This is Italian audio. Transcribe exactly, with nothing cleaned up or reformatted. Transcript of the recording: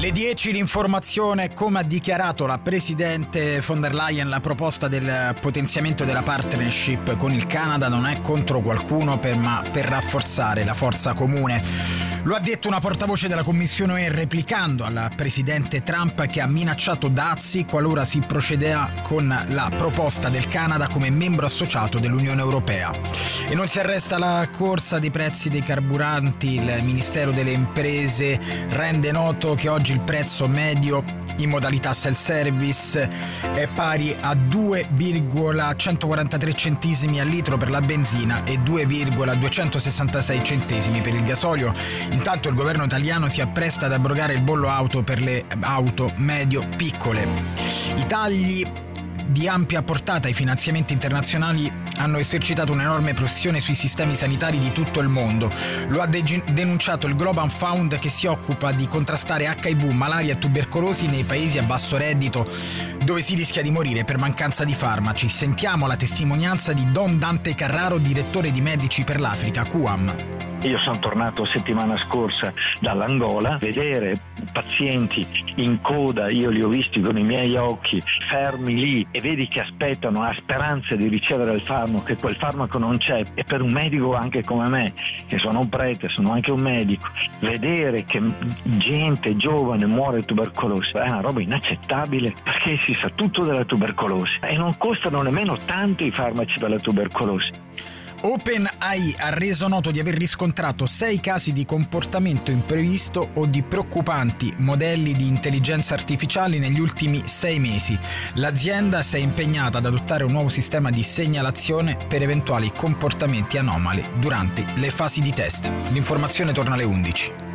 Le dieci l'informazione. Come ha dichiarato la Presidente von der Leyen, la proposta del potenziamento della partnership con il Canada non è contro qualcuno per, ma per rafforzare la forza comune. Lo ha detto una portavoce della Commissione U E replicando al Presidente Trump, che ha minacciato dazi qualora si procederà con la proposta del Canada come membro associato dell'Unione Europea. E non si arresta la corsa dei prezzi dei carburanti. Il Ministero delle Imprese rende noto che oggi il prezzo medio in modalità self-service è pari a due virgola centoquarantatré centesimi al litro per la benzina e due virgola duecentosessantasei centesimi per il gasolio. Intanto il governo italiano si appresta ad abrogare il bollo auto per le auto medio-piccole. I tagli di ampia portata ai finanziamenti internazionali hanno esercitato un'enorme pressione sui sistemi sanitari di tutto il mondo. Lo ha de- denunciato il Global Fund, che si occupa di contrastare acca i vu, malaria e tubercolosi nei paesi a basso reddito, dove si rischia di morire per mancanza di farmaci. Sentiamo la testimonianza di Don Dante Carraro, direttore di Medici per l'Africa, C U A M. Io sono tornato settimana scorsa dall'Angola, vedere pazienti in coda, io li ho visti con i miei occhi, fermi lì, e vedi che aspettano, ha speranza di ricevere il farmaco, che quel farmaco non c'è. E per un medico anche come me, che sono un prete, sono anche un medico, vedere che gente giovane muore di tubercolosi è una roba inaccettabile, perché si sa tutto della tubercolosi e non costano nemmeno tanto i farmaci per la tubercolosi. OpenAI ha reso noto di aver riscontrato sei casi di comportamento imprevisto o di preoccupanti modelli di intelligenza artificiale negli ultimi sei mesi. L'azienda si è impegnata ad adottare un nuovo sistema di segnalazione per eventuali comportamenti anomali durante le fasi di test. L'informazione torna alle undici.